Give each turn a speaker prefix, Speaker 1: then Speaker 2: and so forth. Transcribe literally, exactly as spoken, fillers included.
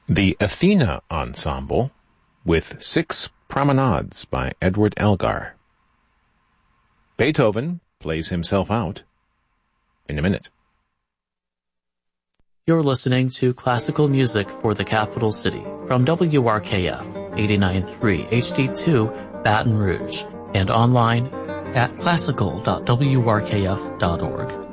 Speaker 1: The Athena Ensemble with Six Promenades by Edward Elgar. Beethoven plays himself out in a minute.
Speaker 2: You're listening to Classical Music for the Capital City from W R K F eighty-nine point three H D two Baton Rouge and online at classical dot w r k f dot org.